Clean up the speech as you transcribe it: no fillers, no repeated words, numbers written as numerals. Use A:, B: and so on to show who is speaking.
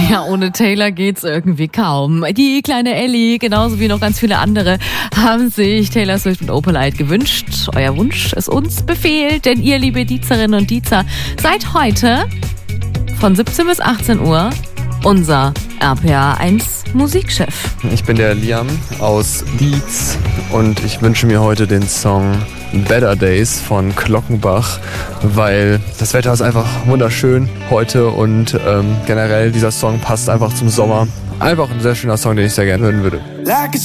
A: Ja, ohne Taylor geht's irgendwie kaum. Die kleine Ellie, genauso wie noch ganz viele andere, haben sich Taylor Swift und Opalite gewünscht. Euer Wunsch ist uns Befehl, denn ihr, liebe Diezerinnen und Diezer, seid heute von 17 bis 18 Uhr unser RPA 1 Musikchef.
B: Ich bin der Liam aus Dietz und ich wünsche mir heute den Song Better Days von Glockenbach, weil das Wetter ist einfach wunderschön heute und generell dieser Song passt einfach zum Sommer. Einfach ein sehr schöner Song, den ich sehr gerne hören würde.